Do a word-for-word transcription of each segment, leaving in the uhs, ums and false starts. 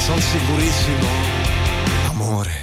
Sono sicurissimo, amore.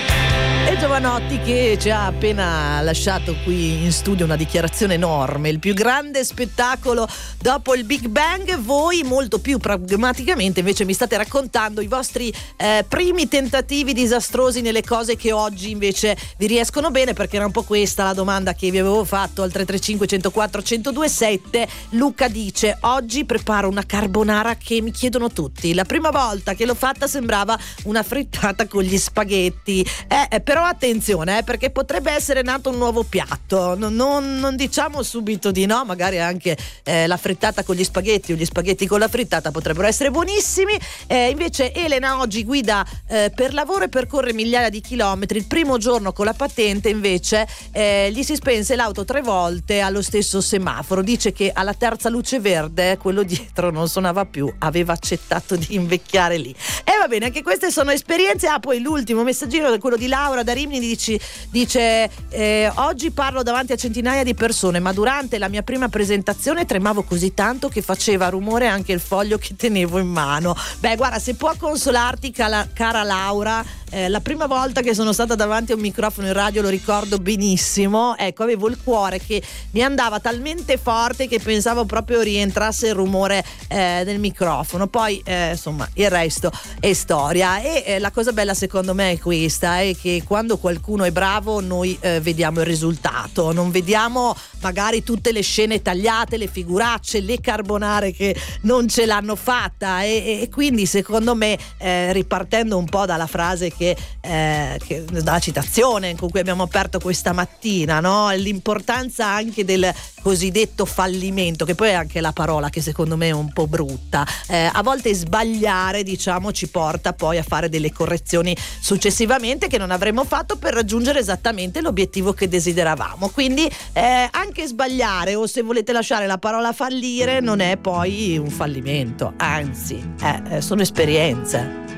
E Giovanotti, che ci ha appena lasciato qui in studio una dichiarazione enorme, il più grande spettacolo dopo il Big Bang. Voi molto più pragmaticamente invece mi state raccontando i vostri eh, primi tentativi disastrosi nelle cose che oggi invece vi riescono bene, perché era un po' questa la domanda che vi avevo fatto al tre tre cinque uno zero quattro uno zero due sette. Luca dice: oggi preparo una carbonara che mi chiedono tutti, la prima volta che l'ho fatta sembrava una frittata con gli spaghetti, eh, eh, però attenzione, eh, perché potrebbe essere nato un nuovo piatto, non, non, non diciamo subito di no, magari anche eh, la frittata con gli spaghetti o gli spaghetti con la frittata potrebbero essere buonissimi. Eh, invece Elena oggi guida eh, per lavoro e percorre migliaia di chilometri. Il primo giorno con la patente invece eh, gli si spense l'auto tre volte allo stesso semaforo, dice che alla terza luce verde quello dietro non suonava più, aveva accettato di invecchiare lì. E va bene, anche queste sono esperienze. Ah, poi l'ultimo messaggino è quello di Laura da Rimini, dice, dice eh, oggi parlo davanti a centinaia di persone, ma durante la mia prima presentazione tremavo così tanto che faceva rumore anche il foglio che tenevo in mano. Beh, guarda, se può consolarti cara, cara Laura, eh, la prima volta che sono stata davanti a un microfono in radio lo ricordo benissimo, ecco, avevo il cuore che mi andava talmente forte che pensavo proprio rientrasse il rumore eh, del microfono. Poi eh, insomma il resto è storia. E eh, la cosa bella secondo me è questa, è che quando qualcuno è bravo noi eh, vediamo il risultato, non vediamo magari tutte le scene tagliate, le figuracce, le carbonare che non ce l'hanno fatta. E, e quindi secondo me eh, ripartendo un po' dalla frase che, eh, che dalla citazione con cui abbiamo aperto questa mattina, no? L'importanza anche del cosiddetto fallimento, che poi è anche la parola che secondo me è un po' brutta, eh, a volte sbagliare diciamo ci porta poi a fare delle correzioni successivamente che non avremmo fatto per raggiungere esattamente l'obiettivo che desideravamo. Quindi eh, anche sbagliare, o se volete lasciare la parola fallire, non è poi un fallimento, anzi eh, sono esperienze.